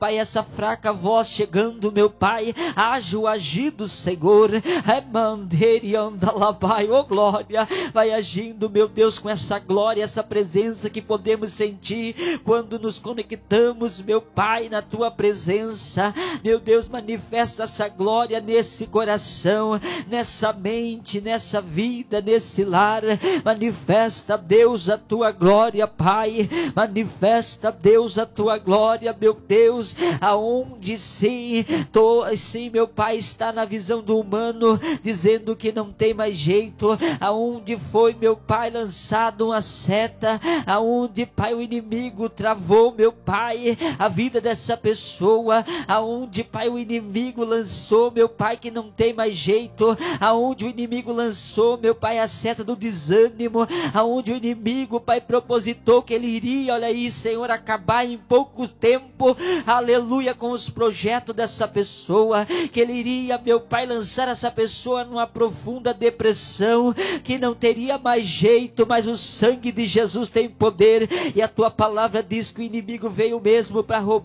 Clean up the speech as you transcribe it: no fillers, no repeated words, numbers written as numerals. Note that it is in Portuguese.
Pai, essa fraca voz chegando, meu Pai, haja o agir do Senhor, oh glória, vai agindo, meu Deus, com essa glória, essa presença que podemos sentir quando nos conectamos, meu Pai, na Tua presença. Meu Deus, manifesta essa glória nesse coração, nessa mente, nessa vida, nesse lar. Manifesta, Deus, a Tua glória, Pai. Manifesta, Deus, a Tua glória, meu Deus, aonde sim, meu Pai, está na visão do humano, dizendo que não tem mais jeito, aonde foi, meu Pai, lançado uma seta, aonde, Pai, o inimigo travou, meu Pai, a vida dessa pessoa, aonde, Pai, o inimigo lançou, meu Pai, que não tem mais jeito, aonde o inimigo lançou, meu Pai, a seta do desânimo, aonde o inimigo, Pai, propositou que ele iria, olha aí, Senhor, acabar em pouco tempo, aleluia, com os projetos dessa pessoa, que ele iria, meu Pai, lançar essa pessoa numa profunda depressão, que não teria mais jeito, mas o sangue de Jesus tem poder, e a Tua palavra diz que o inimigo veio mesmo para roubar,